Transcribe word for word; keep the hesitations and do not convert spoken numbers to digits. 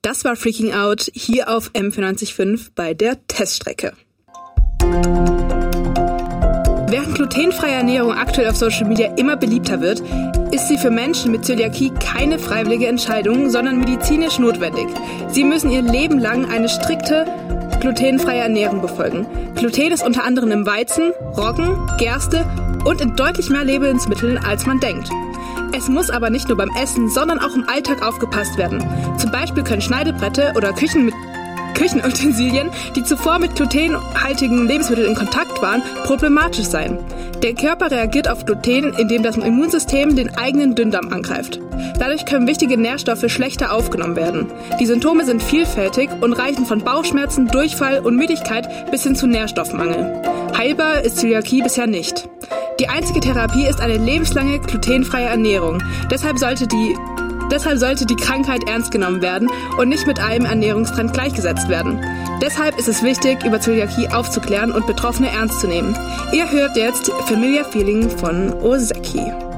Das war Freaking Out hier auf M vierundneunzig Komma fünf bei der Teststrecke. Während glutenfreie Ernährung aktuell auf Social Media immer beliebter wird, ist sie für Menschen mit Zöliakie keine freiwillige Entscheidung, sondern medizinisch notwendig. Sie müssen ihr Leben lang eine strikte glutenfreie Ernährung befolgen. Gluten ist unter anderem im Weizen, Roggen, Gerste und in deutlich mehr Lebensmitteln, als man denkt. Es muss aber nicht nur beim Essen, sondern auch im Alltag aufgepasst werden. Zum Beispiel können Schneidebretter oder Küchen mit Küchenutensilien, die zuvor mit glutenhaltigen Lebensmitteln in Kontakt waren, problematisch sein. Der Körper reagiert auf Gluten, indem das Immunsystem den eigenen Dünndarm angreift. Dadurch können wichtige Nährstoffe schlechter aufgenommen werden. Die Symptome sind vielfältig und reichen von Bauchschmerzen, Durchfall und Müdigkeit bis hin zu Nährstoffmangel. Heilbar ist Zöliakie bisher nicht. Die einzige Therapie ist eine lebenslange glutenfreie Ernährung. Deshalb sollte die Deshalb sollte die Krankheit ernst genommen werden und nicht mit einem Ernährungstrend gleichgesetzt werden. Deshalb ist es wichtig, über Zöliakie aufzuklären und Betroffene ernst zu nehmen. Ihr hört jetzt Familiar Feeling von Ozeki.